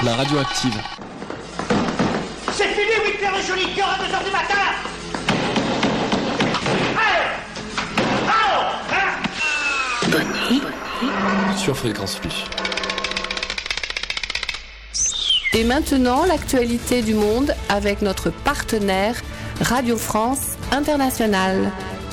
La radio active. C'est fini, 8h et joli cœur à 2h du matin. Bonne nuit. Sur Fréquence Plus. Et maintenant, l'actualité du monde avec notre partenaire Radio France Internationale.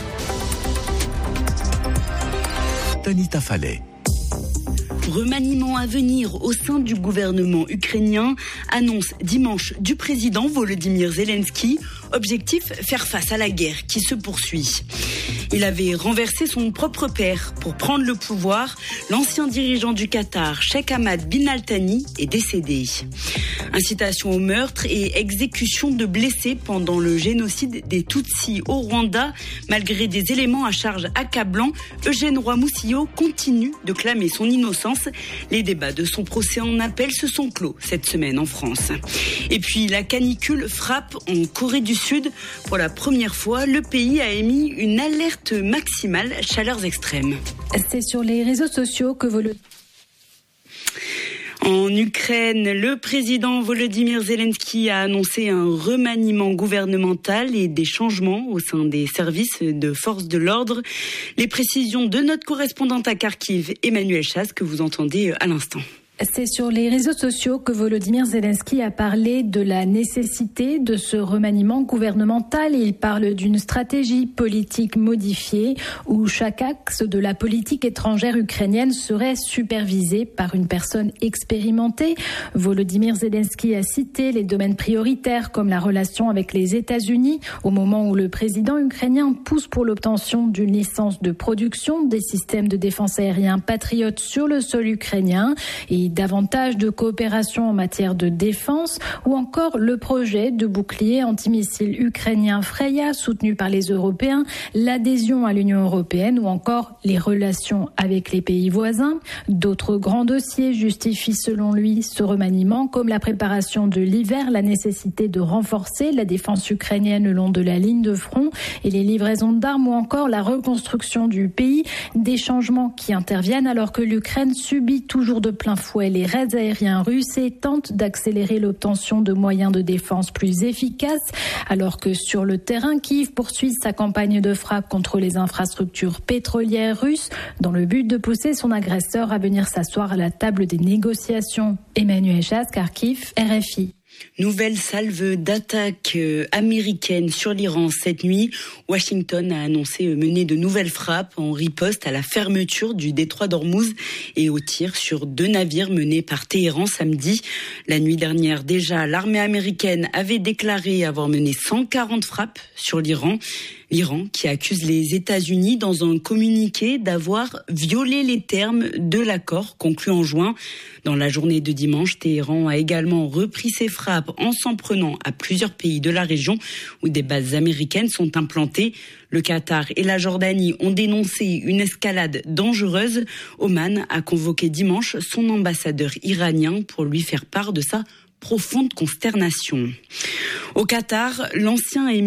Tanita Fallet. Remaniement à venir au sein du gouvernement ukrainien, annonce dimanche du président Volodymyr Zelensky. Objectif, faire face à la guerre qui se poursuit. Il avait renversé son propre père pour prendre le pouvoir. L'ancien dirigeant du Qatar, Sheikh Ahmad bin Al-Thani, est décédé. Incitation au meurtre et exécution de blessés pendant le génocide des Tutsis au Rwanda. Malgré des éléments à charge accablants, Eugène Roy-Moussillo continue de clamer son innocence. Les débats de son procès en appel se sont clos cette semaine en France. Et puis la canicule frappe en Corée du Sud. Pour la première fois, le pays a émis une alerte maximale chaleurs extrêmes. C'est sur les réseaux sociaux que En Ukraine, le président Volodymyr Zelensky a annoncé un remaniement gouvernemental et des changements au sein des services de forces de l'ordre. Les précisions de notre correspondante à Kharkiv, Emmanuel Chasse, que vous entendez à l'instant. C'est sur les réseaux sociaux que Volodymyr Zelensky a parlé de la nécessité de ce remaniement gouvernemental. Il parle d'une stratégie politique modifiée où chaque axe de la politique étrangère ukrainienne serait supervisé par une personne expérimentée. Volodymyr Zelensky a cité les domaines prioritaires comme la relation avec les États-Unis au moment où le président ukrainien pousse pour l'obtention d'une licence de production des systèmes de défense aérien Patriot sur le sol ukrainien et davantage de coopération en matière de défense ou encore le projet de bouclier antimissile ukrainien Freya soutenu par les Européens, l'adhésion à l'Union européenne ou encore les relations avec les pays voisins. D'autres grands dossiers justifient selon lui ce remaniement comme la préparation de l'hiver, la nécessité de renforcer la défense ukrainienne le long de la ligne de front et les livraisons d'armes ou encore la reconstruction du pays, des changements qui interviennent alors que l'Ukraine subit toujours de plein fouet les raids aériens russes et tente d'accélérer l'obtention de moyens de défense plus efficaces, alors que sur le terrain, Kiev poursuit sa campagne de frappe contre les infrastructures pétrolières russes dans le but de pousser son agresseur à venir s'asseoir à la table des négociations. Emmanuel Chasse, Kharkiv, RFI. Nouvelle salve d'attaque américaine sur l'Iran cette nuit. Washington a annoncé mener de nouvelles frappes en riposte à la fermeture du détroit d'Ormuz et aux tirs sur 2 navires menés par Téhéran samedi. La nuit dernière, déjà, l'armée américaine avait déclaré avoir mené 140 frappes sur l'Iran. L'Iran qui accuse les États-Unis dans un communiqué d'avoir violé les termes de l'accord conclu en juin. Dans la journée de dimanche, Téhéran a également repris ses frappes en s'en prenant à plusieurs pays de la région où des bases américaines sont implantées. Le Qatar et la Jordanie ont dénoncé une escalade dangereuse. Oman a convoqué dimanche son ambassadeur iranien pour lui faire part de sa profonde consternation. Au Qatar, l'ancien émir